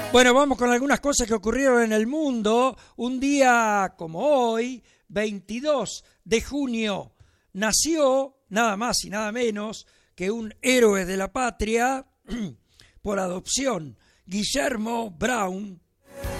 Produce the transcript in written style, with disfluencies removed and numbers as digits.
Bueno, vamos con algunas cosas que ocurrieron en el mundo. Un día como hoy, 22 de junio, nació nada más y nada menos que un héroe de la patria por adopción, Guillermo Brown,